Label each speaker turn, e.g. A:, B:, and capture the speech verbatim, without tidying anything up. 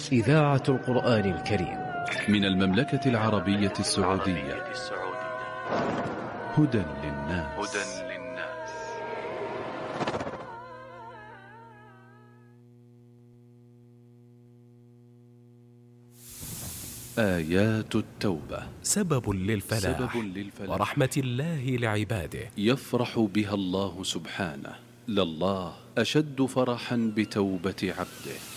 A: إذاعة القرآن الكريم
B: من المملكة العربية السعودية. هدى للناس. آيات التوبة
C: سبب للفلاح, سبب للفلاح ورحمة الله لعباده.
B: يفرح بها الله سبحانه، لله أشد فرحا بتوبة عبده.